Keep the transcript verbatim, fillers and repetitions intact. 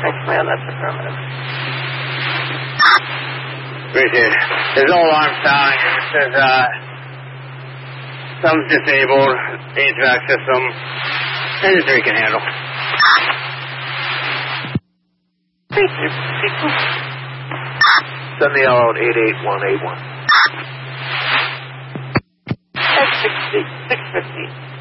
X-Man, that's affirmative. Appreciate it. There's no alarm sound. It says, uh, something's disabled, H V A C system, and the three can handle. Send the yellow at eight eight one eight one. X sixty, six fifty.